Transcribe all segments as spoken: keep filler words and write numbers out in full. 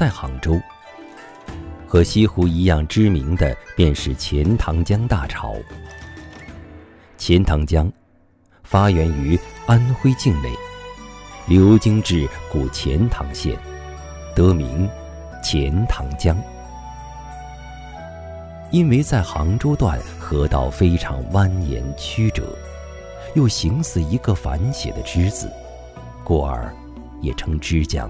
在杭州。和西湖一样知名的便是钱塘江大潮。钱塘江发源于安徽境内，流经至古钱塘县，得名钱塘江。因为在杭州段河道非常蜿蜒曲折，又形似一个反写的之字，故而也称之江。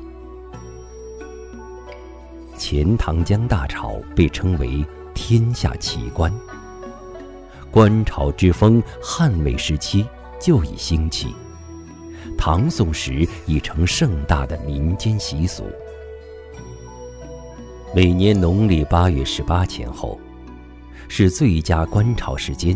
钱塘江大潮被称为天下奇观，观潮之风汉魏时期就已兴起，唐宋时已成盛大的民间习俗。每年农历八月十八前后是最佳观潮时间，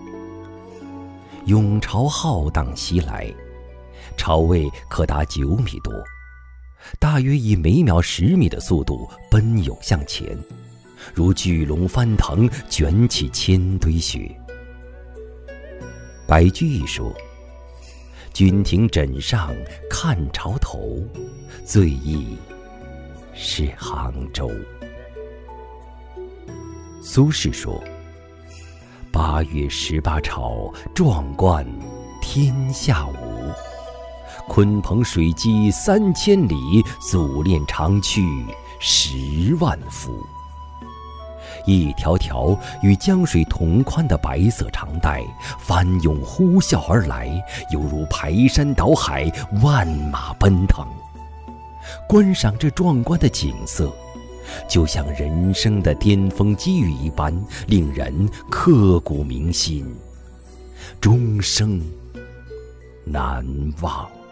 涌潮浩荡袭来，潮位可达九米多，大约以每秒十米的速度奔涌向前，如巨龙翻腾，卷起千堆雪。白居易说：“君庭枕上看潮头，最忆是杭州。”苏轼说：“八月十八潮，壮观天下无。鲲鹏水击三千里，祖练长驱十万伏。”一条条与江水同宽的白色长带翻涌呼啸而来，犹如排山倒海，万马奔腾。观赏这壮观的景色，就像人生的巅峰机遇一般，令人刻骨铭心，终生难忘。